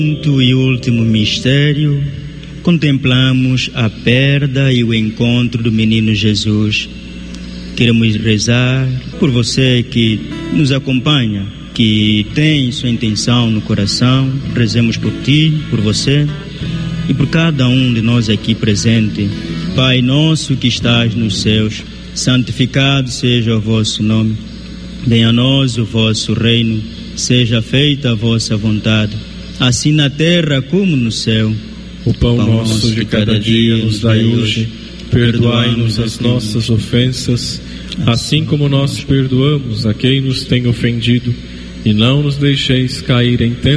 quinto e último mistério, contemplamos a perda e o encontro do menino Jesus. Queremos rezar por você que nos acompanha, que tem sua intenção no coração. Rezemos por ti, por você e por cada um de nós aqui presente. Pai nosso que estás nos céus, santificado seja o vosso nome. Venha a nós o vosso reino, seja feita a vossa vontade, assim na terra como no céu. O pão nosso de cada dia nos dai hoje. Perdoai-nos as nossas ofensas, assim como nós perdoamos a quem nos tem ofendido. E não nos deixeis cair em tentação.